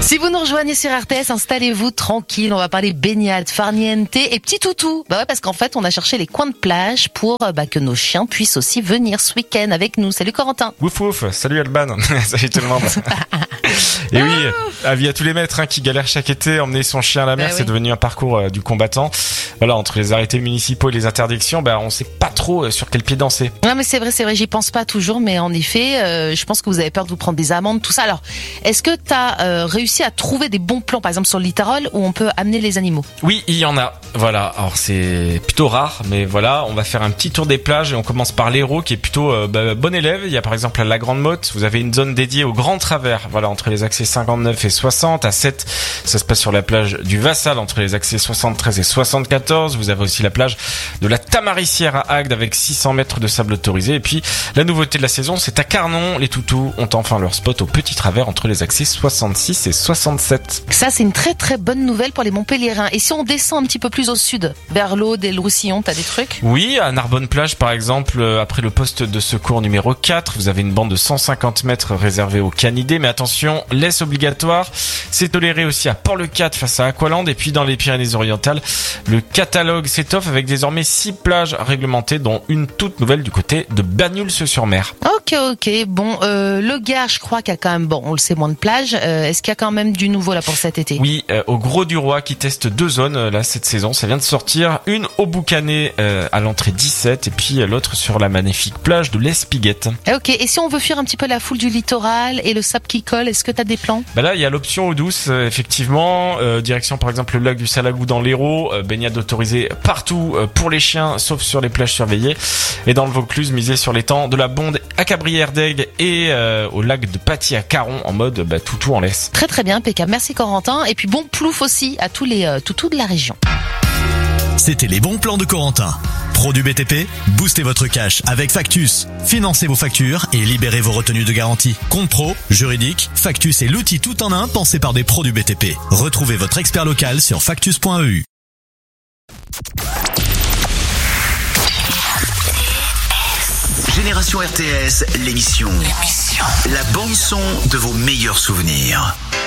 Si vous nous rejoignez sur RTS, installez-vous tranquille, on va parler baignade, farniente et petit toutou. Bah ouais, parce qu'en fait, on a cherché les coins de plage pour que nos chiens puissent aussi venir ce week-end avec nous. Salut Corentin. Ouf ouf, salut Alban, salut tout le monde. Et oui, avis à tous les maîtres qui galèrent chaque été, emmener son chien à la mer, c'est devenu un parcours du combattant. Voilà, entre les arrêtés municipaux et les interdictions, on sait pas trop sur quel pied danser. Non mais c'est vrai, j'y pense pas toujours, mais en effet, je pense que vous avez peur de vous prendre des amendes, tout ça. Alors, est-ce que t'as réussi à trouver des bons plans, par exemple sur le littoral, où on peut amener les animaux? Oui, il y en a. Voilà, alors c'est plutôt rare, mais voilà, on va faire un petit tour des plages et on commence par l'Hérault qui est plutôt bon élève. Il y a par exemple à la Grande Motte, vous avez une zone dédiée au grand travers, voilà, entre les accès 59 et 60. À 7, ça se passe sur la plage du Vassal entre les accès 73 et 74. Vous avez aussi la plage de la Tamarissière à Agde avec 600 mètres de sable autorisé. Et puis, la nouveauté de la saison, c'est à Carnon. Les toutous ont enfin leur spot au petit travers entre les accès 66 et 67. Ça, c'est une très très bonne nouvelle pour les Montpelliérains. Et si on descend un petit peu plus au sud, vers l'Aude et le Roussillon, t'as des trucs? Oui, à Narbonne-Plage par exemple, après le poste de secours numéro 4, vous avez une bande de 150 mètres réservée aux canidés. Mais attention, laisse obligatoire. C'est toléré aussi à Port-le-Cat face à Aqualand. Et puis dans les Pyrénées-Orientales, le catalogue s'étoffe avec désormais 6 plages réglementées, dont une toute nouvelle du côté de Bagnols-sur-Mer. Ok. Bon, le Gard, je crois qu'il y a quand même, on le sait, moins de plages. Est-ce qu'il y a quand même du nouveau là pour cet été? Oui, au Gros du Roi qui teste 2 zones là cette saison, ça vient de sortir. Une au Boucanet à l'entrée 17 et puis l'autre sur la magnifique plage de l'Espiguette. Ok, et si on veut fuir un petit peu la foule du littoral et le sable qui colle, est-ce que t'as des plans? Là, il y a l'option eau douce, effectivement. Direction par exemple le lac du Salagou dans l'Hérault, baignade autorisée partout pour les chiens, sauf sur les plages surveillées. Et dans le Vaucluse, misé sur l'étang de la Bonde à Cabrières d'Aigues et au lac de Paty à Caron en mode toutou en laisse. Très très bien, impeccable. Merci Corentin. Et puis bon plouf aussi à tous les toutous de la région. C'était les bons plans de Corentin. Pro du BTP, boostez votre cash avec Factus. Financez vos factures et libérez vos retenues de garantie. Compte pro, juridique, Factus est l'outil tout en un pensé par des pros du BTP. Retrouvez votre expert local sur factus.eu. Génération RTS, l'émission. La bande son de vos meilleurs souvenirs.